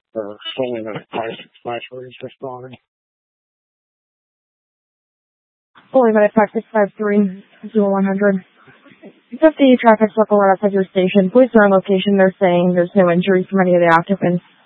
Slowly the flash is responding. Fully Med 5653, 0100. 50 traffic circle right outside your station. Police are on location. They're saying there's no injuries from any of the occupants.